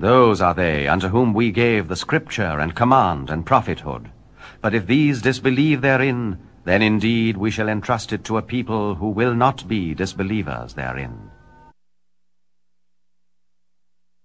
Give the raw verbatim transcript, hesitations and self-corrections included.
Those are they unto whom we gave the scripture and command and prophethood. But if these disbelieve therein, then indeed we shall entrust it to a people who will not be disbelievers therein.